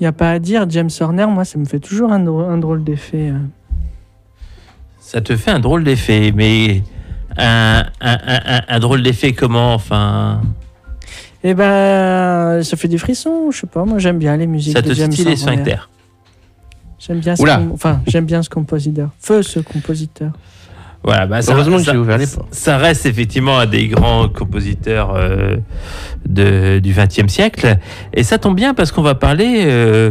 Il n'y a pas à dire, James Horner, moi, ça me fait toujours un drôle d'effet. Ça te fait un drôle d'effet, mais un drôle d'effet comment, enfin... Eh ben, ça fait des frissons, je sais pas, moi j'aime bien les musiques Ça de te James style les Horner. sphincters. J'aime bien, j'aime bien ce compositeur. Ce compositeur. Voilà, bah heureusement que j'ai ouvert les portes. Ça reste effectivement un des grands compositeurs du XXe siècle. Et ça tombe bien parce qu'on va parler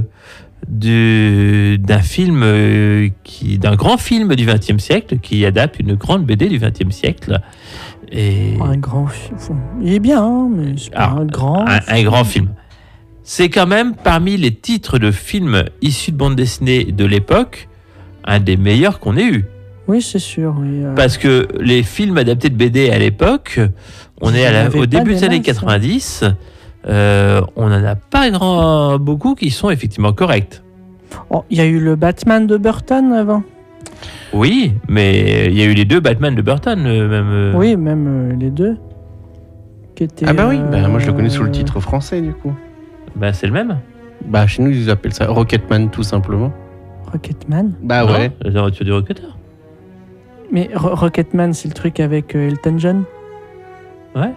d'un film, d'un grand film du XXe siècle qui adapte une grande BD du XXe siècle. Et... Un grand film. Il est bien, hein, mais c'est pas un grand un grand film. C'est quand même parmi les titres de films issus de bande dessinée de l'époque, un des meilleurs qu'on ait eu. Oui, c'est sûr. Oui, Parce que les films adaptés de BD à l'époque, on est au début des années 90, on n'en a pas beaucoup qui sont effectivement corrects. Il y a eu le Batman de Burton avant. Oui, mais il y a eu les deux Batman de Burton. Même, Oui, même les deux. Qui étaient, ah bah oui, moi je le connais sous le titre français du coup. Bah c'est le même. Bah chez nous ils appellent ça Rocketman tout simplement. Rocketman. Bah ouais. Genre tu dis Rocketer. Mais Rocketman, c'est le truc avec Elton John. Ouais.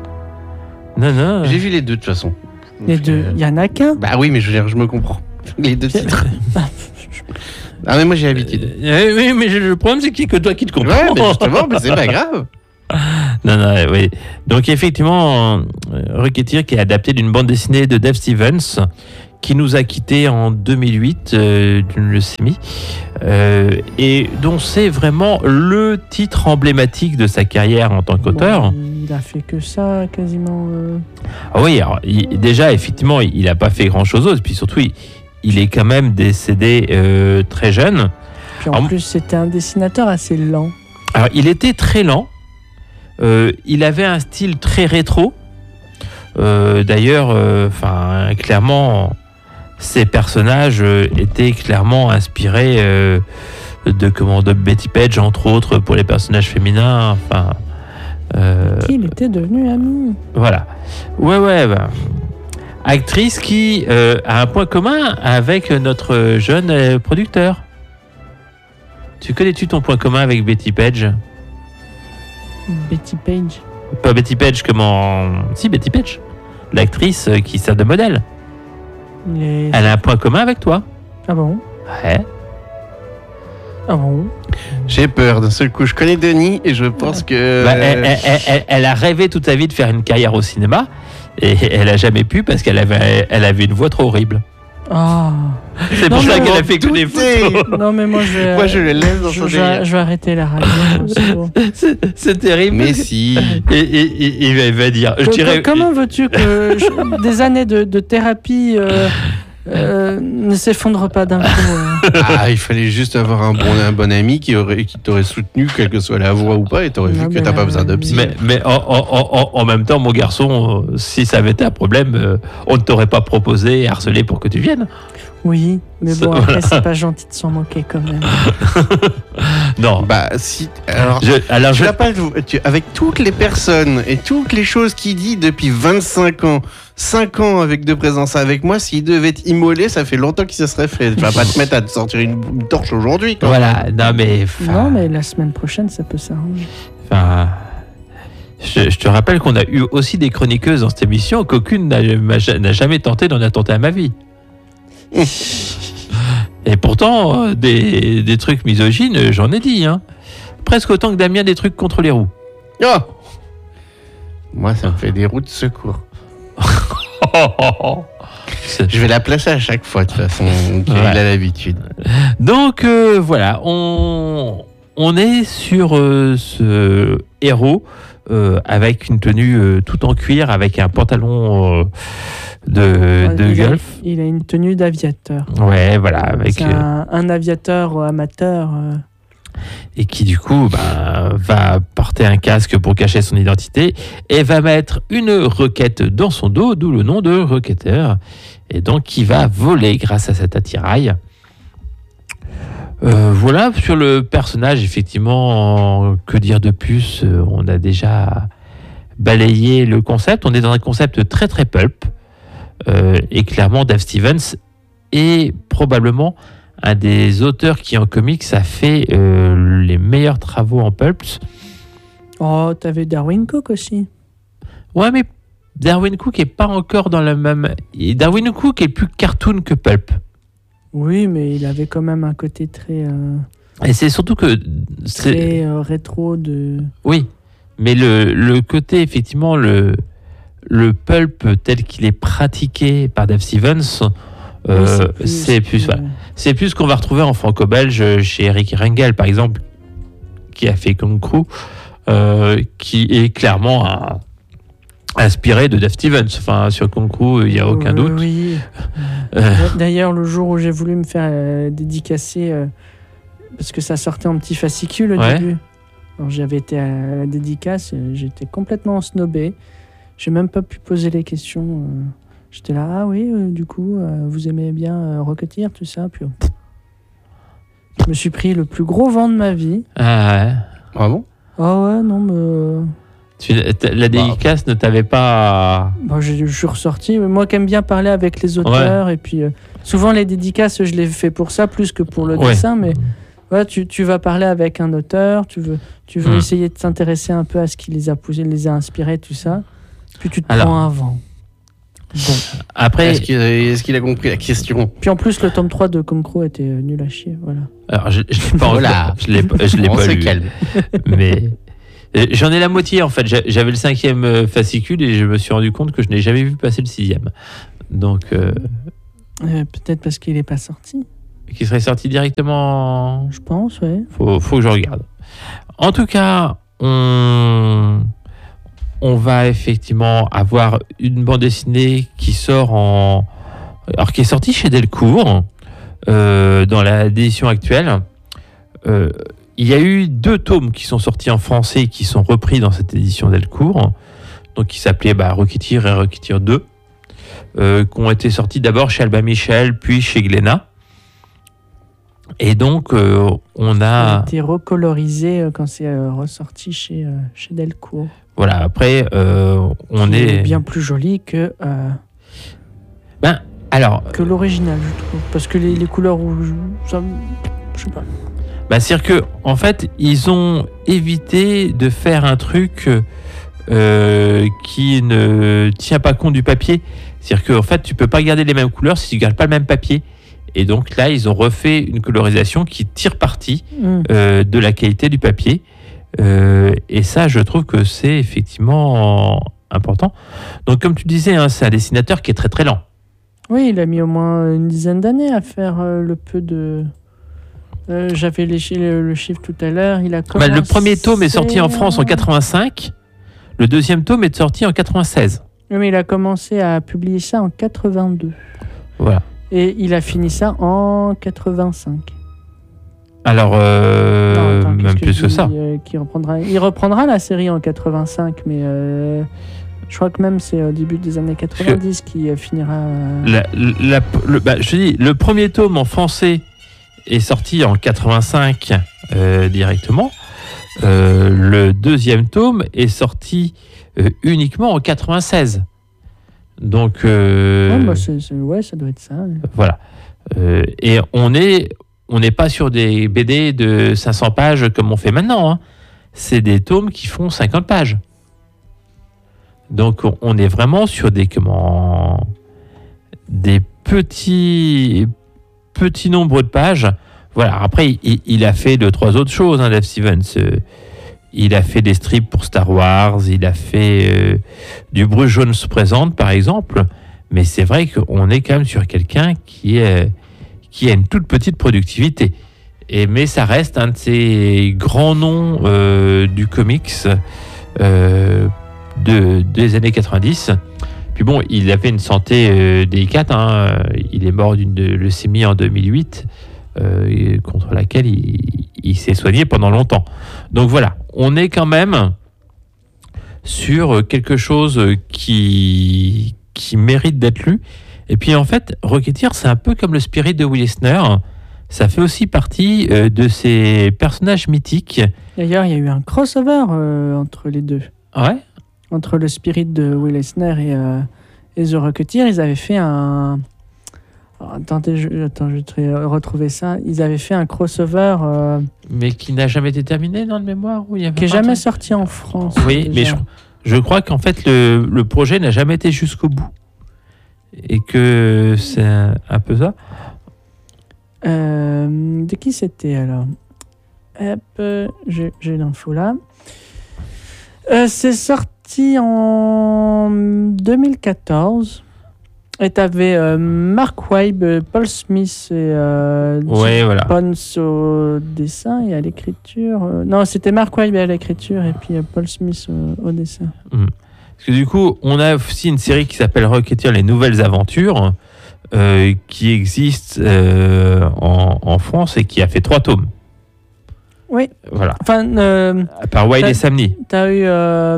Non. J'ai vu les deux de toute façon. Les deux. Il y en a qu'un. Bah oui, mais je me comprends. Les deux titres. Ah mais moi j'ai l'habitude. Oui, mais le problème c'est qu'il n'y a que toi qui te comprends. Ouais, mais justement, mais c'est pas grave. Non, oui. Donc effectivement, Rocketeer qui est adapté d'une bande dessinée de Dave Stevens qui nous a quittés en 2008 d'une leucémie et dont c'est vraiment le titre emblématique de sa carrière en tant qu'auteur. Bon, il a fait que ça quasiment. Ah oui, alors, déjà effectivement, il n'a pas fait grand-chose d'autre, puis surtout il est quand même décédé très jeune. Puis en plus, c'était un dessinateur assez lent. Alors, il était très lent. Il avait un style très rétro. D'ailleurs, clairement, ses personnages étaient clairement inspirés de Betty Page, entre autres, pour les personnages féminins. Il était devenu ami. Voilà. Ouais. Actrice qui a un point commun avec notre jeune producteur. Connais-tu ton point commun avec Betty Page? Betty Page. Pas Betty Page, comment... Si, Betty Page. L'actrice qui sert de modèle. Elle a un point commun avec toi. Ah bon? Ouais. Ah bon? J'ai peur. D'un seul coup, je connais Denis et je pense que... Elle a rêvé toute sa vie de faire une carrière au cinéma et elle a jamais pu parce qu'elle avait une voix trop horrible. Ah. C'est pour ça qu'elle a fait que des photos. Non mais moi je le laisse dans son délire. Je vais arrêter la radio. C'est terrible. Mais si. Et il va dire. Comment veux-tu que des années de thérapie ne s'effondrent pas d'un coup il fallait juste avoir un bon ami qui t'aurait soutenu, quelle que soit la voix ou pas, et t'aurais vu que t'as pas besoin de psy. Mais en même temps, mon garçon, si ça avait été un problème, on ne t'aurait pas proposé et harcelé pour que tu viennes. Oui, mais bon, après, c'est pas gentil de s'en moquer quand même. Non. Bah, si. Alors, avec toutes les personnes et toutes les choses qu'il dit depuis 25 ans, 5 ans avec de présence avec moi, s'il devait être immolé, ça fait longtemps qu'il se serait fait. Tu vas pas te mettre à te sortir une torche aujourd'hui. Voilà, non mais la semaine prochaine, ça peut s'arranger. Je te rappelle qu'on a eu aussi des chroniqueuses dans cette émission qu'aucune n'a jamais tenté d'en attenter à ma vie. Et pourtant, des trucs misogynes, j'en ai dit. Hein. Presque autant que Damien des trucs contre les roues. Oh, moi, ça me fait des roues de secours. Je vais la placer à chaque fois, de toute façon. Il a l'habitude. Donc, voilà. On est sur ce héros avec une tenue tout en cuir, avec un pantalon... de golf. Il a une tenue d'aviateur. Ouais, voilà. C'est un aviateur amateur. Et qui, du coup, va porter un casque pour cacher son identité et va mettre une roquette dans son dos, d'où le nom de Rocketer. Et donc, qui va voler grâce à cet attirail. Voilà, sur le personnage, effectivement, que dire de plus? On a déjà balayé le concept. On est dans un concept très, très pulp. Et clairement, Dave Stevens est probablement un des auteurs qui en comics a fait les meilleurs travaux en pulps. Oh, t'avais Darwyn Cooke aussi. Ouais, mais Darwyn Cooke est pas encore dans le même... Darwyn Cooke est plus cartoon que pulp. Oui, mais il avait quand même un côté très... Et c'est surtout que... Très rétro de... Oui, mais le côté, effectivement, le pulp tel qu'il est pratiqué par Dave Stevens, c'est plus ce qu'on va retrouver en franco-belge chez Eric Rengel, par exemple, qui a fait Kung Crew, qui est clairement inspiré de Dave Stevens. Enfin, sur Kung Crew, il n'y a aucun doute. Oui. D'ailleurs, le jour où j'ai voulu me faire dédicacer, parce que ça sortait en petit fascicule au début, alors j'avais été à la dédicace, j'étais complètement snobé. J'ai même pas pu poser les questions. J'étais là, ah oui, du coup, vous aimez bien Rocketeer, tout ça. Puis, je me suis pris le plus gros vent de ma vie. Ah ouais. Ah bon? Ah ouais, non, mais... La dédicace ne t'avait pas... Je suis ressorti. Moi qui aime bien parler avec les auteurs, et puis souvent les dédicaces, je les fais pour ça, plus que pour le dessin, mais ouais, tu vas parler avec un auteur, tu veux essayer de s'intéresser un peu à ce qui les a poussés, les a inspirés, tout ça. Puis tu te prends un vent. Bon. Après, est-ce qu'il a compris la question? Puis en plus, le tome 3 de Kung Crew était nul à chier. Voilà. Alors, je l'ai pas encore, je l'ai pas lu. Calme. Mais j'en ai la moitié en fait. J'avais le 5e fascicule et je me suis rendu compte que je n'ai jamais vu passer le 6e. Donc. Peut-être parce qu'il n'est pas sorti. Qu'il serait sorti directement. Je pense, ouais. Faut que je regarde. En tout cas, on va effectivement avoir une bande dessinée qui sort qui est sortie chez Delcourt dans l'édition actuelle. Il y a eu 2 tomes qui sont sortis en français et qui sont repris dans cette édition Delcourt, donc qui s'appelaient Rocketeer et Rocketeer 2, qui ont été sortis d'abord chez Albin Michel, puis chez Glénat. Et donc, on a été recolorisé quand c'est ressorti chez Delcourt. Voilà, après, on est bien plus joli que que l'original, je trouve. Parce que les couleurs rouges, ça, je sais pas. C'est-à-dire que, en fait, ils ont évité de faire un truc qui ne tient pas compte du papier. C'est-à-dire qu'en fait, tu peux pas garder les mêmes couleurs si tu gardes pas le même papier. Et donc là, ils ont refait une colorisation qui tire parti de la qualité du papier. Et ça, je trouve que c'est effectivement important. Donc, comme tu disais, c'est un dessinateur qui est très très lent. Oui, il a mis au moins une dizaine d'années à faire le peu de... J'avais le chiffre tout à l'heure. Il a commencé... Le premier tome est sorti en France en 85. Le deuxième tome est sorti en 96. Oui, mais il a commencé à publier ça en 82. Voilà. Et il a fini ça en 85. Alors, même plus que ça. Il reprendra la série en 85, mais je crois que même c'est au début des années 90 qui finira... je te dis, le premier tome en français est sorti en 85 directement. Le deuxième tome est sorti uniquement en 96. Donc... ça doit être ça. Voilà. Et on n'est pas sur des BD de 500 pages comme on fait maintenant. C'est des tomes qui font 50 pages. Donc on est vraiment sur des petits nombres de pages. Voilà. Après, il a fait 2-3 autres choses, Dave Stevens. Il a fait des strips pour Star Wars. Il a fait du Bruce Jones présente, par exemple. Mais c'est vrai qu'on est quand même sur quelqu'un qui a une toute petite productivité. Mais ça reste un de ces grands noms du comics des années 90. Puis bon, il avait une santé délicate. Il est mort d'une leucémie en 2008, contre laquelle il s'est soigné pendant longtemps. Donc voilà, on est quand même sur quelque chose qui mérite d'être lu. Et puis en fait, Rocketeer, c'est un peu comme le Spirit de Will Eisner. Ça fait aussi partie de ces personnages mythiques. D'ailleurs, il y a eu un crossover entre les deux. Ouais. Entre le Spirit de Will Eisner et The Rocketeer, ils avaient fait un Attendez, je vais retrouver ça. Ils avaient fait un crossover. Mais qui n'a jamais été terminé dans le mémoire où il y avait qui n'est jamais sorti en France. Oui, déjà. Mais je crois qu'en fait, le projet n'a jamais été jusqu'au bout. Et que c'est un peu ça. De qui c'était alors? Hop, j'ai l'info là. C'est sorti en 2014. Et t'avais Mark Waid, Paul Smith et Pons au dessin et à l'écriture. Non, c'était Mark Waid à l'écriture et puis Paul Smith au dessin. Parce que du coup, on a aussi une série qui s'appelle Rocketeer, les nouvelles aventures, qui existe en France et qui a fait 3 tomes. Oui. Voilà. Enfin, par Waid et Samney. T'as eu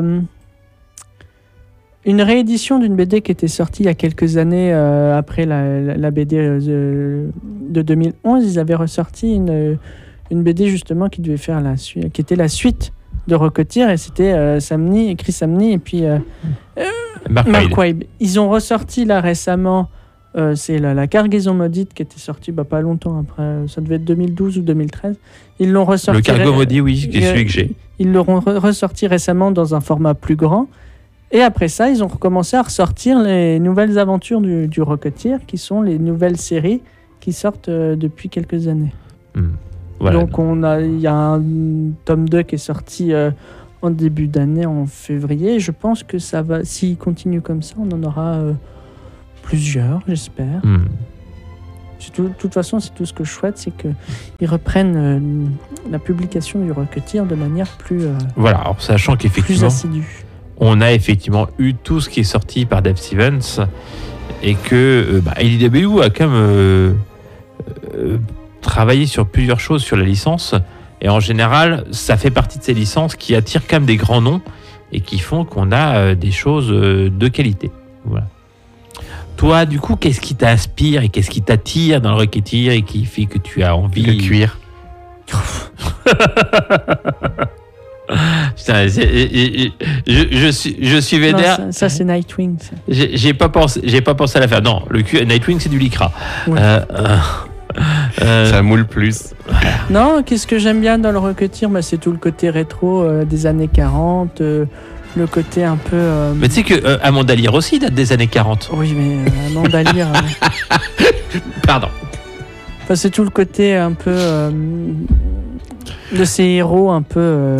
une réédition d'une BD qui était sortie il y a quelques années après la BD de 2011. Ils avaient ressorti une BD justement qui devait faire qui était la suite de Rocketeer, et c'était Chris Samney et puis Mark Waid. Ils ont ressorti là récemment, c'est la Cargaison maudite qui était sortie pas longtemps après, ça devait être 2012 ou 2013. Ils l'ont ressorti. Le Cargo maudit, oui, c'est celui que j'ai. Ils l'ont ressorti récemment dans un format plus grand. Et après ça, ils ont recommencé à ressortir les nouvelles aventures du Rocketeer, qui sont les nouvelles séries qui sortent depuis quelques années. Voilà. Donc il y a un tome 2 qui est sorti en début d'année, en février. Je pense que ça va, s'il continue comme ça, on en aura plusieurs, j'espère. De toute façon, c'est tout ce que je souhaite, c'est qu'ils reprennent la publication du Rocketeer de manière plus voilà, alors sachant qu'effectivement, plus assidue. On a effectivement eu tout ce qui est sorti par Dave Stevens et que IDW a quand même travaillé sur plusieurs choses sur la licence, et en général ça fait partie de ces licences qui attirent quand même des grands noms et qui font qu'on a des choses de qualité. Voilà. Toi, du coup, qu'est-ce qui t'inspire et qu'est-ce qui t'attire dans le Rocketeer et qui fait que tu as envie... Le cuir. Putain, je suis vénère. Non, ça c'est Nightwing. Ça. J'ai pas pensé à la faire. Non, le Nightwing c'est du lycra. Oui. Ça moule plus. Non, qu'est-ce que j'aime bien dans le Rocketeer, c'est tout le côté rétro des années 40, le côté un peu... Mais tu sais que Amanda Lear aussi date des années 40. Oui, mais Amanda Lear... Pardon. Enfin, c'est tout le côté un peu... de ces héros un peu...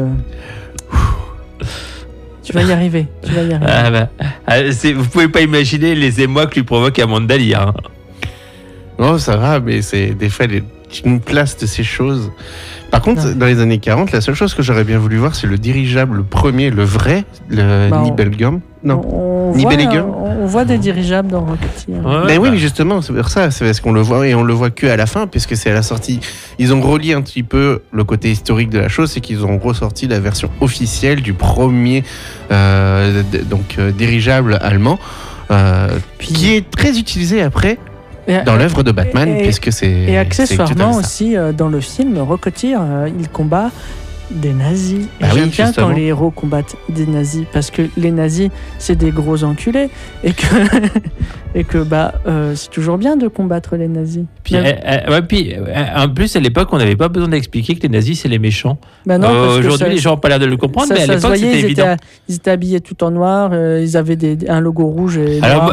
Tu vas y arriver. Vous pouvez pas imaginer les émois que lui provoque Amanda Lear. Non, ça va, mais c'est des fois une place de ces choses. Par contre, dans les années 40, la seule chose que j'aurais bien voulu voir, c'est le dirigeable, le premier, le vrai, le Nibelgum. Non, Nibelgum. On voit des dirigeables dans Rocketeer. Mais oui, mais justement, c'est pour ça, c'est parce qu'on le voit, et on le voit que à la fin, puisque c'est à la sortie. Ils ont relié un petit peu le côté historique de la chose, c'est qu'ils ont ressorti la version officielle du premier dirigeable allemand, qui est très utilisé après. Dans l'œuvre de Batman, puisque c'est... Et accessoirement aussi, dans le film, Rocketeer, il combat des nazis. Et j'aime bien quand les héros combattent des nazis, parce que les nazis, c'est des gros enculés, et que c'est toujours bien de combattre les nazis. Puis en plus, à l'époque, on n'avait pas besoin d'expliquer que les nazis, c'est les méchants. Aujourd'hui, les gens n'ont pas l'air de le comprendre, mais à l'époque, c'était évident. Ils étaient habillés tout en noir, ils avaient un logo rouge et noir.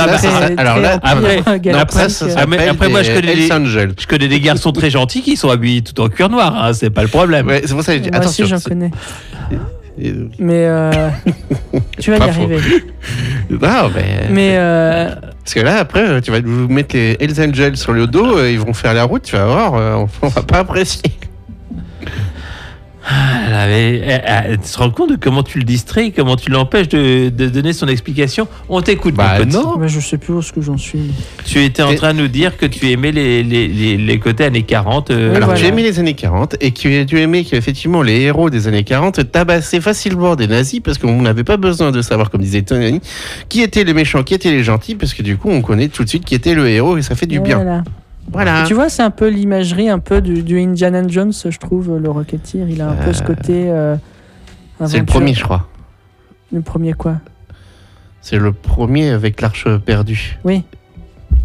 Après, moi, je connais des garçons très gentils qui sont habillés tout en cuir noir, hein, c'est pas le problème. Ouais, c'est pour ça que moi aussi, j'en connais. Mais tu vas y arriver. Non, mais parce que là, après, tu vas vous mettre les Hells Angels sur le dos, ils vont faire la route, tu vas voir, on va pas apprécier. Tu te rends compte de comment tu le distrais, comment tu l'empêches de donner son explication? On t'écoute. Non, mais je sais plus où est-ce que j'en suis. Tu étais en train de nous dire que tu aimais les côtés années 40. Alors, tu aimais les années 40 et tu aimais qu'effectivement les héros des années 40 tabassaient facilement des nazis, parce qu'on n'avait pas besoin de savoir, comme disait Tony, qui étaient les méchants, qui étaient les gentils, parce que du coup, on connaît tout de suite qui était le héros et ça fait du bien. Voilà. Tu vois, c'est un peu l'imagerie un peu du Indiana Jones, je trouve, le Rocketeer. Il a un peu ce côté... c'est le premier, je crois. Le premier quoi? C'est le premier avec l'Arche perdue. Oui.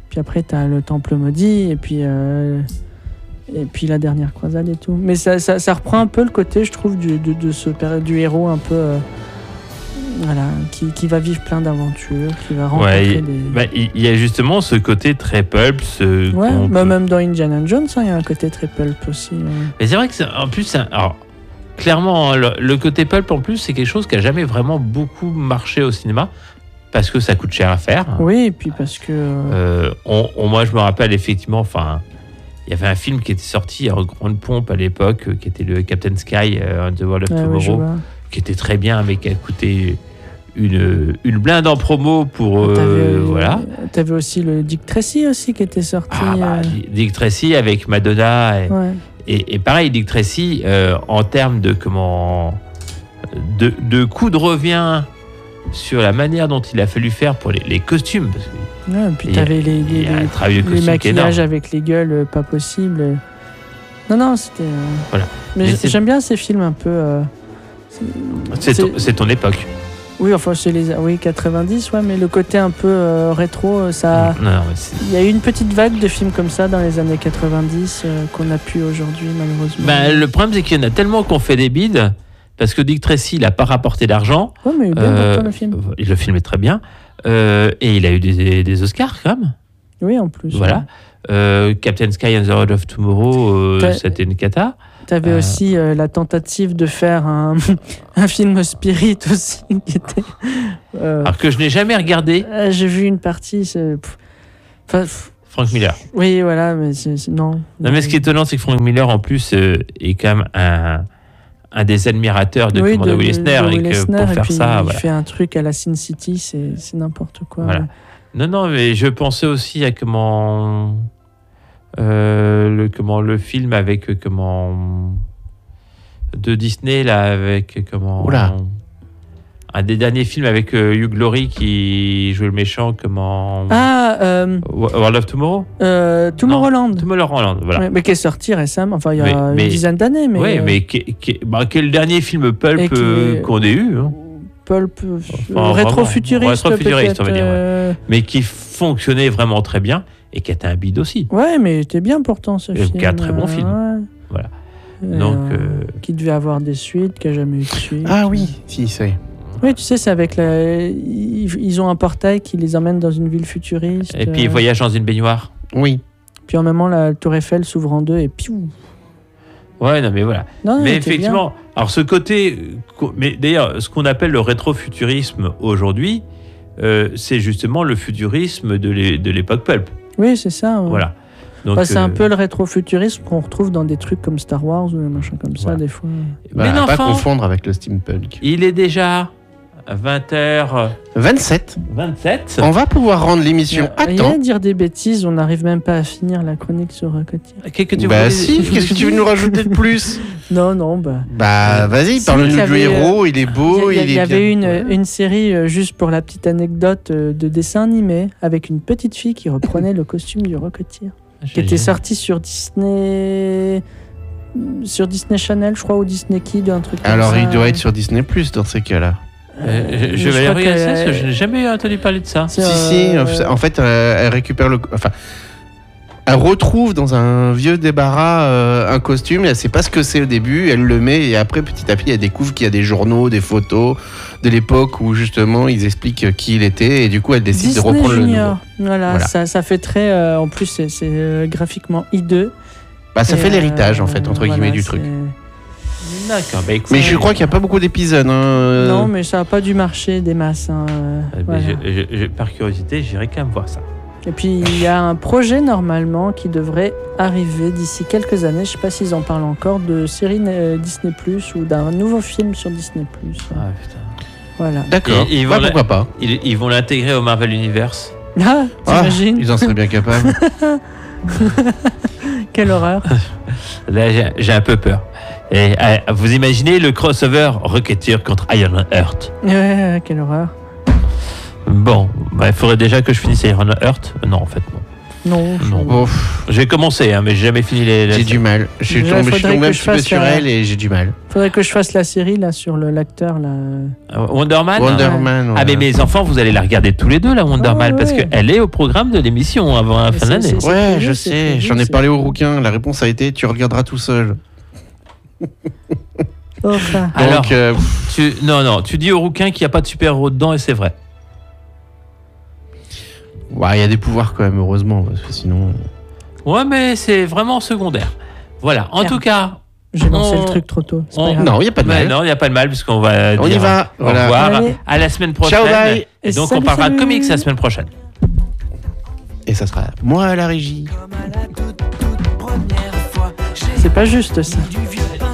Puis après, t'as le Temple maudit, et puis la dernière croisade et tout. Mais ça reprend un peu le côté, je trouve, du héros un peu... voilà, qui va vivre plein d'aventures, qui va rencontrer il y a justement ce côté très pulp. Même dans Indiana Jones, il y a un côté très pulp aussi. Mais c'est vrai que en plus, alors, clairement, le côté pulp, en plus, c'est quelque chose qui n'a jamais vraiment beaucoup marché au cinéma. Parce que ça coûte cher à faire. Oui, et puis parce que... moi, je me rappelle effectivement, il y avait un film qui était sorti en grande pompe à l'époque, qui était le Captain Sky, The World of Tomorrow, qui était très bien, mais qui a coûté une blinde en promo pour... voilà. T'avais aussi le Dick Tracy aussi qui était sorti. Dick Tracy avec Madonna. Et pareil, Dick Tracy, en termes de coût de revient... sur la manière dont il a fallu faire pour les costumes. Puis t'avais les maquillages avec les gueules pas possibles. Non, c'était... Voilà. Mais j'aime bien ces films un peu... C'est ton époque. Oui, enfin, c'est les 90, mais le côté un peu rétro, ça... Il y a eu une petite vague de films comme ça dans les années 90 qu'on n'a plus aujourd'hui, malheureusement. Le problème, c'est qu'il y en a tellement qu'on fait des bides. Parce que Dick Tracy, il n'a pas rapporté d'argent. Oui, mais bien le film. Le film est très bien. Et il a eu des Oscars, quand même. Oui, en plus. Voilà. Captain Sky and the World of Tomorrow, c'était une cata. Tu avais aussi la tentative de faire un film Spirit aussi. Qui était, alors que je n'ai jamais regardé. J'ai vu une partie. Frank Miller. Oui, voilà, mais non. Non, mais ce qui est étonnant, c'est que Frank Miller, en plus, est quand même un des admirateurs de Will Eisner, et que pour faire ça, il fait un truc à la Sin City, c'est n'importe quoi. Voilà. Non, mais je pensais aussi à le film avec de Disney là, avec un des derniers films avec Hugh Laurie qui joue le méchant, World of Tomorrow. Tomorrowland. Tomorrowland, voilà. Mais qui est sorti récemment, il y a une dizaine d'années. Mais qui est le dernier film pulp qu'on ait eu. Hein. Pulp, rétro-futuriste, on va dire. Mais qui fonctionnait vraiment très bien et qui était un bide aussi. Ouais, mais c'était bien pourtant ce film. Qui est un très bon film. Voilà. Donc, qui devait avoir des suites, qui n'a jamais eu de suite. Ah oui, si, c'est... Oui, tu sais, c'est avec ils ont un portail qui les emmène dans une ville futuriste. Et puis ils voyagent dans une baignoire. Oui. Puis en même temps, la Tour Eiffel s'ouvre en deux et piou. Ouais, non, mais voilà. Non, mais effectivement, alors ce côté... Mais d'ailleurs, ce qu'on appelle le rétrofuturisme aujourd'hui, c'est justement le futurisme de l'époque pulp. Oui, c'est ça. Ouais. Voilà. Donc, c'est un peu le rétrofuturisme qu'on retrouve dans des trucs comme Star Wars ou des machins comme ça, des fois. Mais pas confondre avec le steampunk. Il est déjà 20h27. On va pouvoir rendre l'émission à temps. Rien dire des bêtises, on n'arrive même pas à finir la chronique sur Rocketeer. Qu'est-ce que tu veux nous rajouter de plus? Non, vas-y, parle-nous du héros, il est beau, il y avait une série, juste pour la petite anecdote, de dessin animé, avec une petite fille qui reprenait le costume du Rocketeer, qui était sorti sur Disney Channel, je crois, ou Disney Kid, un truc comme ça. Alors, il doit être sur Disney Plus dans ces cas-là. Je vais regarder ça, parce que je n'ai jamais entendu parler de ça. Si, en fait, elle récupère elle retrouve dans un vieux débarras un costume, et elle ne sait pas ce que c'est au début, elle le met, et après, petit à petit, elle découvre qu'il y a des journaux, des photos de l'époque où, justement, ils expliquent qui il était, et du coup, elle décide Disney de reprendre Junior. le nouveau. Voilà. Ça fait très... en plus, c'est graphiquement hideux. Ça fait l'héritage, en fait, entre guillemets, du truc. D'accord, écoute, mais je crois qu'il n'y a pas beaucoup d'épisodes. Non, mais ça n'a pas dû marcher des masses. Voilà. Par curiosité, j'irai quand même voir ça. Et puis, il y a un projet, normalement, qui devrait arriver d'ici quelques années. Je ne sais pas s'ils en parlent encore, de série Disney+, ou d'un nouveau film sur Disney+. Ah, putain. Voilà. D'accord, pourquoi pas. Ils vont l'intégrer au Marvel Universe. Ah, t'imagines? Ils en seraient bien capables. Quelle horreur. Là, j'ai un peu peur. Et vous imaginez le crossover Rocketeer contre Iron Heart? Quelle horreur. Bon, il faudrait déjà que je finisse Iron Heart. Non, en fait, non. Non. J'ai commencé, mais j'ai jamais fini les. J'ai du mal. Je suis tombé un petit peu sur elle et j'ai du mal. Faudrait que je fasse la série là sur l'acteur là. Wonder Man. Ouais. Ah mais mes enfants, vous allez la regarder tous les deux la Wonder Man parce qu'elle est au programme de l'émission avant la fin de l'année. Ouais, je sais. J'en ai parlé au rouquin. La réponse a été tu regarderas tout seul. Enfin. Alors, tu dis au rouquin qu'il n'y a pas de super-héros dedans et c'est vrai. Ouais, il y a des pouvoirs quand même, heureusement, parce que sinon. Ouais, mais c'est vraiment secondaire. Voilà. En tout cas. J'ai lancé le truc trop tôt. Non, il n'y a pas de mal. Non, il n'y a pas de mal, puisqu'on va. On y va. Au revoir. Allez. À la semaine prochaine. Ciao, bye. Et donc, on parlera comics la semaine prochaine. Et ça sera moi à la régie. C'est pas juste ça.